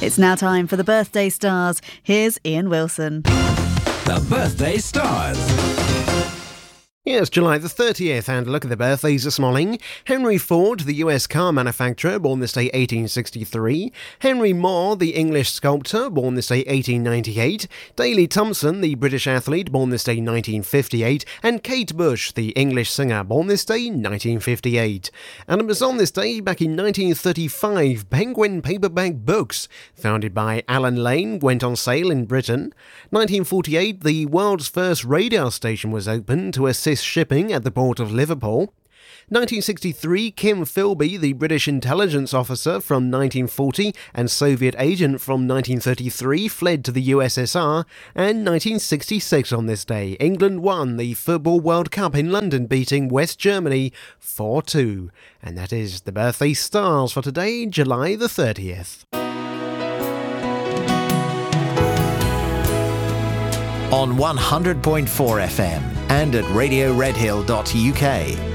It's now time for the Birthday Stars. Here's Ian Wilson. The Birthday Stars. Yes, July the 30th, and look at the birthdays this morning. Henry Ford, the US car manufacturer, born this day 1863. Henry Moore, the English sculptor, born this day 1898. Daley Thompson, the British athlete, born this day 1958. And Kate Bush, the English singer, born this day 1958. And it was on this day, back in 1935, Penguin paperback books, founded by Alan Lane, went on sale in Britain. 1948, the world's first radar station was opened to assist shipping at the port of Liverpool. 1963, Kim Philby, the British intelligence officer from 1940 and Soviet agent from 1933, fled to the USSR. And 1966 on this day, England won the Football World Cup in London, beating West Germany 4-2. And that is the Birthday Stars for today, July the 30th. On 100.4 FM and at radioredhill.uk.